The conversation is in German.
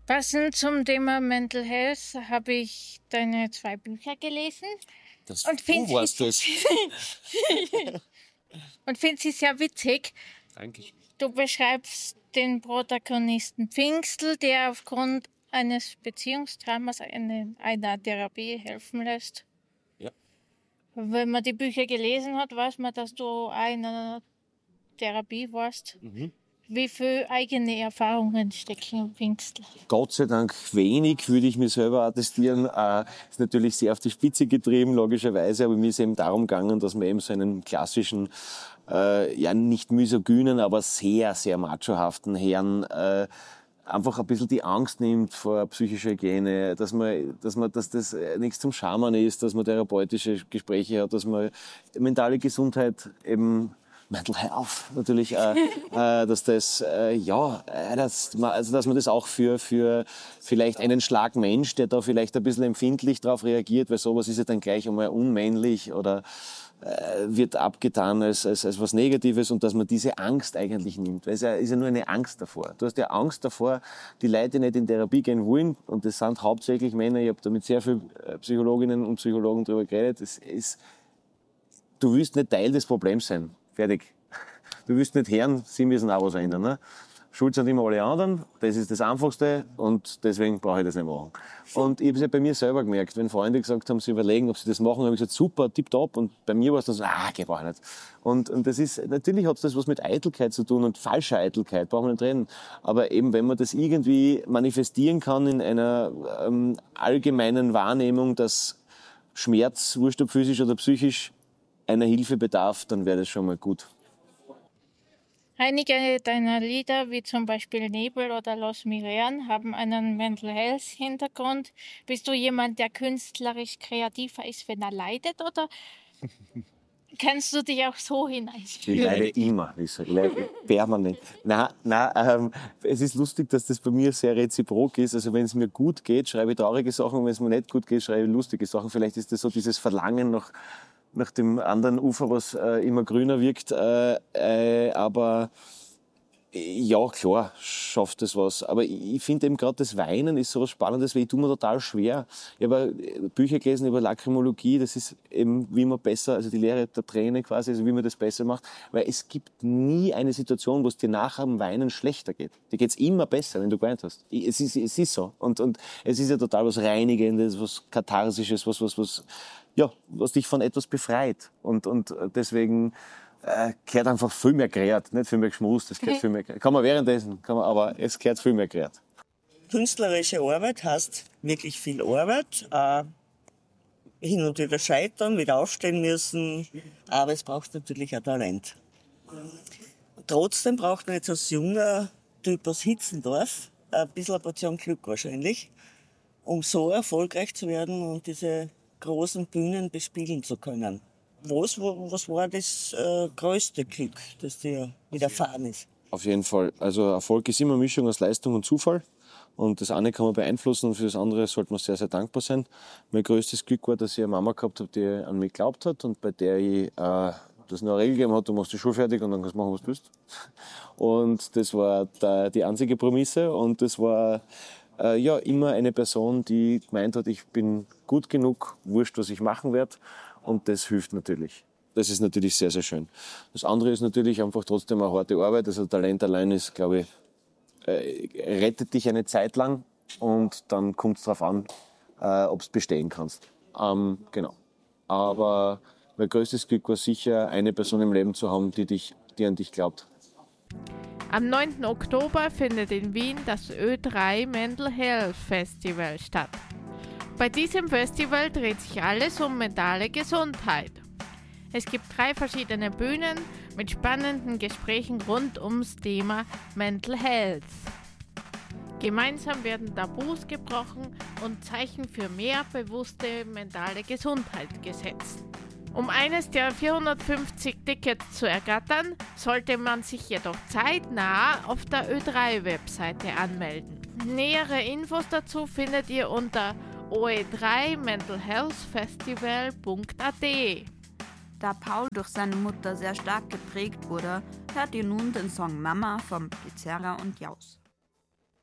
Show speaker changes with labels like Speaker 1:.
Speaker 1: Passend zum Thema Mental Health habe ich deine 2 Bücher gelesen.
Speaker 2: Du warst das.
Speaker 1: Und finde sie sehr witzig.
Speaker 2: Danke.
Speaker 1: Du beschreibst den Protagonisten Pfingstl, der aufgrund eines Beziehungstraumas einer Therapie helfen lässt.
Speaker 2: Ja.
Speaker 1: Wenn man die Bücher gelesen hat, weiß man, dass du einer Therapie warst.
Speaker 2: Mhm.
Speaker 1: Wie viele eigene Erfahrungen stecken im Pfingstl?
Speaker 2: Gott sei Dank wenig, würde ich mir selber attestieren. Ist natürlich sehr auf die Spitze getrieben, logischerweise, aber mir ist eben darum gegangen, dass man eben so einen klassischen, nicht misogynen, aber sehr, sehr machohaften Herrn einfach ein bisschen die Angst nimmt vor psychischer Hygiene, dass das nichts zum Schaman ist, dass man therapeutische Gespräche hat, dass man mentale Gesundheit eben Mental Health natürlich, dass man das auch für vielleicht einen Schlagmensch, der da vielleicht ein bisschen empfindlich darauf reagiert, weil sowas ist ja dann gleich einmal unmännlich oder wird abgetan als was Negatives, und dass man diese Angst eigentlich nimmt, weil es ist ja nur eine Angst davor. Du hast ja Angst davor, die Leute, die nicht in Therapie gehen wollen, und das sind hauptsächlich Männer. Ich habe da mit sehr vielen Psychologinnen und Psychologen drüber geredet. Du willst nicht Teil des Problems sein. Fertig. Du willst nicht hören, sie müssen auch was ändern. Ne? Schuld sind immer alle anderen, das ist das Einfachste, und deswegen brauche ich das nicht machen. Und ich habe es ja bei mir selber gemerkt, wenn Freunde gesagt haben, sie überlegen, ob sie das machen, habe ich gesagt, super, tipptopp, und bei mir war es dann so, brauche ich nicht. Und das ist, natürlich hat das was mit Eitelkeit zu tun, und falscher Eitelkeit, brauchen wir nicht reden. Aber eben, wenn man das irgendwie manifestieren kann in einer allgemeinen Wahrnehmung, dass Schmerz, wurscht ob physisch oder psychisch, einer Hilfe bedarf, dann wäre das schon mal gut.
Speaker 1: Einige deiner Lieder, wie zum Beispiel Nebel oder Los Mirean, haben einen Mental Health Hintergrund. Bist du jemand, der künstlerisch kreativer ist, wenn er leidet, oder kannst du dich auch so hineinfühlen?
Speaker 2: Ich leide immer, ich leide permanent. Nein, es ist lustig, dass das bei mir sehr reziprok ist. Also wenn es mir gut geht, schreibe ich traurige Sachen, und wenn es mir nicht gut geht, schreibe ich lustige Sachen. Vielleicht ist das so dieses Verlangen nach dem anderen Ufer, was immer grüner wirkt. Aber ja, klar, schafft das was. Aber ich finde eben gerade das Weinen ist so was Spannendes, weil ich tue mir total schwer. Ich habe Bücher gelesen über Lakrymologie, das ist eben, wie man besser, also die Lehre der Träne quasi, also wie man das besser macht. Weil es gibt nie eine Situation, wo es dir nach dem Weinen schlechter geht. Dir geht's immer besser, wenn du geweint hast. Es ist so. Und es ist ja total was Reinigendes, was Katharsisches, was dich von etwas befreit. Und deswegen gehört einfach viel mehr gerät, nicht viel mehr geschmust, es gehört viel mehr gerät. Kann man währenddessen, aber es gehört viel mehr gerät.
Speaker 3: Künstlerische Arbeit heißt wirklich viel Arbeit, hin und wieder scheitern, wieder aufstehen müssen, aber es braucht natürlich auch Talent. Trotzdem braucht man jetzt als junger Typ aus Hitzendorf ein bisschen eine Portion Glück wahrscheinlich, um so erfolgreich zu werden und diese großen Bühnen bespielen zu können. Was war das größte Glück, das dir widerfahren ist?
Speaker 2: Auf jeden Fall. Also Erfolg ist immer eine Mischung aus Leistung und Zufall. Und das eine kann man beeinflussen, und für das andere sollte man sehr, sehr dankbar sein. Mein größtes Glück war, dass ich eine Mama gehabt habe, die an mich geglaubt hat und bei der ich das eine Regel gegeben hat, du machst die Schule fertig und dann kannst du machen, was du willst. Und das war die einzige Prämisse, und das war immer eine Person, die gemeint hat, ich bin gut genug, wurscht, was ich machen werde. Und das hilft natürlich. Das ist natürlich sehr, sehr schön. Das andere ist natürlich einfach trotzdem eine harte Arbeit. Also Talent allein ist, glaube ich, rettet dich eine Zeit lang, und dann kommt es darauf an, ob du bestehen kannst. Genau. Aber mein größtes Glück war sicher, eine Person im Leben zu haben, die an dich glaubt.
Speaker 4: Am 9. Oktober findet in Wien das Ö3 Mental Health Festival statt. Bei diesem Festival dreht sich alles um mentale Gesundheit. Es gibt 3 verschiedene Bühnen mit spannenden Gesprächen rund ums Thema Mental Health. Gemeinsam werden Tabus gebrochen und Zeichen für mehr bewusste mentale Gesundheit gesetzt. Um eines der 450 Tickets zu ergattern, sollte man sich jedoch zeitnah auf der Ö3-Webseite anmelden. Nähere Infos dazu findet ihr unter oe3mentalhealthfestival.at.
Speaker 5: Da Paul durch seine Mutter sehr stark geprägt wurde, hört ihr nun den Song Mama von Pizzerra und Jaus.